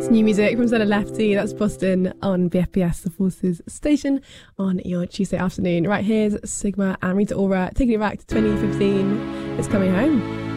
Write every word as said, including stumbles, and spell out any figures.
new music from Stella Lefty. That's Boston on B F P S, the Forces station, on your Tuesday afternoon. Right, here's Sigma and Rita Ora taking it back to twenty fifteen. It's Coming Home.